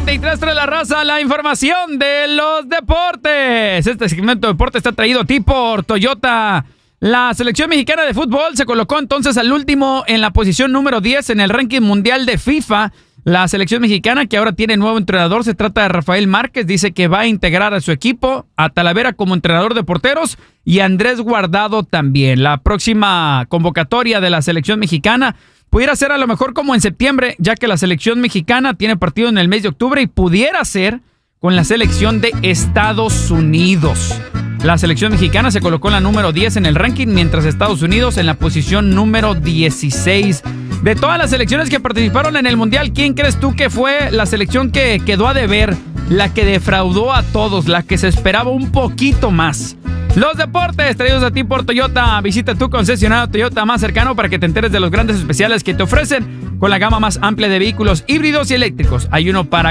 7:33 trae la raza, la información de los deportes. Este segmento de deporte está traído a ti por Toyota. La selección mexicana de fútbol se colocó entonces al último en la posición número 10 en el ranking mundial de FIFA. La selección mexicana, que ahora tiene nuevo entrenador, se trata de Rafael Márquez, dice que va a integrar a su equipo, a Talavera como entrenador de porteros y a Andrés Guardado también. La próxima convocatoria de la selección mexicana pudiera ser a lo mejor como en septiembre, ya que la selección mexicana tiene partido en el mes de octubre y pudiera ser con la selección de Estados Unidos. La selección mexicana se colocó en la número 10 en el ranking, mientras Estados Unidos en la posición número 16. De todas las selecciones que participaron en el Mundial, ¿quién crees tú que fue la selección que quedó a deber? La que defraudó a todos, la que se esperaba un poquito más. Los deportes traídos a ti por Toyota. Visita tu concesionario Toyota más cercano para que te enteres de los grandes especiales que te ofrecen con la gama más amplia de vehículos híbridos y eléctricos. Hay uno para